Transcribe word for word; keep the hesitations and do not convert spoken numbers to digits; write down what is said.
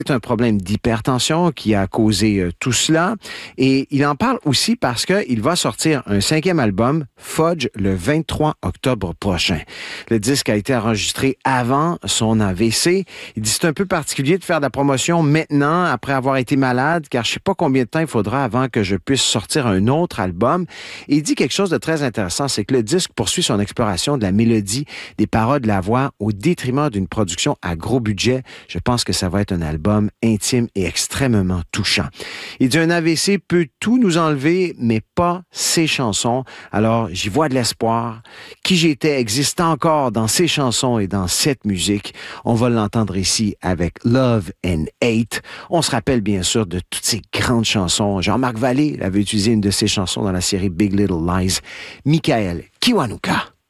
C'est un problème d'hypertension qui a causé euh, tout cela. Et il en parle aussi parce qu'il va sortir un cinquième album, Fudge, le vingt-trois octobre prochain. Le disque a été enregistré avant son A V C. Il dit c'est un peu particulier de faire de la promotion maintenant, après avoir été malade, car je sais pas combien de temps il faudra avant que je puisse sortir un autre album. Et il dit quelque chose de très intéressant, c'est que le disque poursuit son exploration de la mélodie, des paroles, de la voix, au détriment d'une production à gros budget. Je pense que ça va être un album intime et extrêmement touchant. Il dit un A V C peut tout nous enlever, mais pas ses chansons. Alors, j'y vois de l'espoir. Qui j'étais existe encore dans ces chansons et dans cette musique. On va l'entendre ici avec Love and Hate. On se rappelle bien sûr de toutes ces grandes chansons. Jean-Marc Vallée avait utilisé une de ses chansons dans la série Big Little Lies. Michael Kiwanuka.